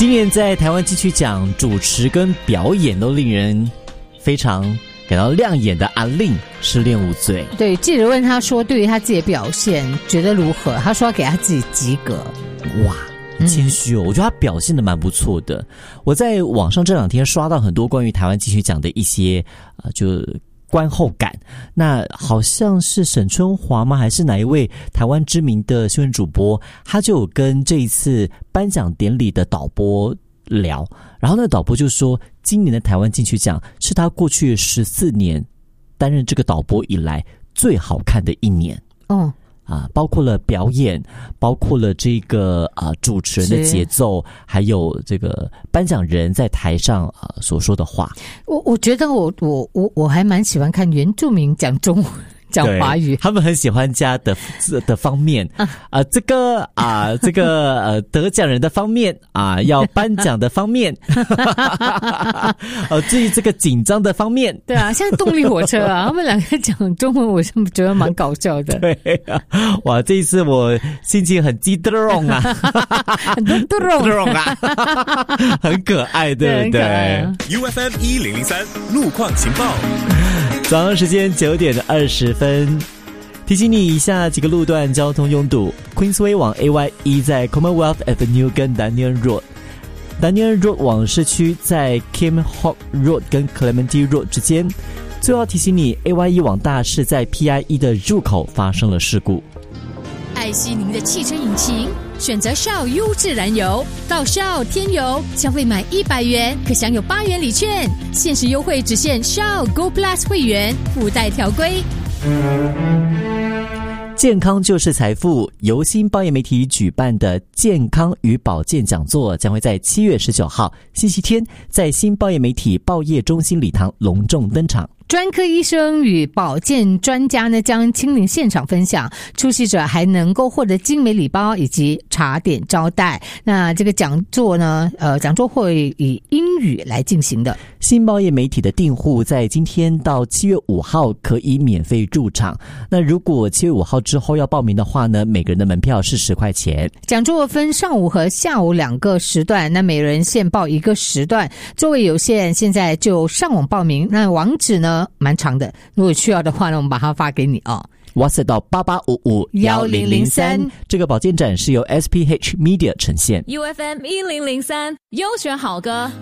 今年在台湾金曲奖主持跟表演都令人非常感到亮眼的阿令失恋无罪。 对，记者问他说对于他自己的表现觉得如何，他说要给他自己及格。 哇，很谦虚哦，我觉得他表现得蛮不错的。我在网上这两天刷到很多关于台湾金曲奖的一些就观后感，那好像是沈春华吗？还是哪一位台湾知名的新闻主播？他就有跟这一次颁奖典礼的导播聊，然后那个导播就说，今年的台湾金曲奖是他过去14年担任这个导播以来最好看的一年。包括了表演，包括了这个主持人的节奏，还有这个颁奖人在台上所说的话。 我觉得我还蛮喜欢看原住民讲中文。讲华语， 他们很喜欢加的方面这个得奖人的方面要颁奖的方面至于这个紧张的方面， 对啊，像动力火车他们两个讲中文，我是觉得蛮搞笑的。 对哇，这一次我心情很激动很动很可爱，对不对 ？UFM 1003路况情报。 早上时间9点20分，提醒你以下几个路段交通拥堵。Queensway 往 AYE 在 Commonwealth Avenue 跟 Daniel Road，Daniel Road 往市区在 Kim Hawk Road 跟 Clementi Road 之间。最后要提醒你 AYE 往大市在 PIE 的入口发生了事故。 爱惜您的汽车引擎，选择Shell优质燃油。到Shell添油，消费满100元可享有8元礼券，限时优惠只限Shell Go Plus 会员，附带条规。 健康就是财富，由新报业媒体举办的健康与保健讲座将会在7月19号星期天在新报业媒体报业中心礼堂隆重登场。 专科医生与保健专家呢将亲临现场分享，出席者还能够获得精美礼包以及茶点招待。那这个讲座呢，讲座会以英语来进行的。 新报业媒体的订户在今天到7月5号可以免费入场。那如果7月5号之后要报名的话呢，每个人的门票是10块钱。讲座分上午和下午2个时段，那每人限报1个时段，座位有限，现在就上网报名。那网址呢蛮长的，如果需要的话呢，我们把它发给你 WhatsApp 到88551003。这个保健展是由 SPH Media 呈现。 UFM 1003优选好歌。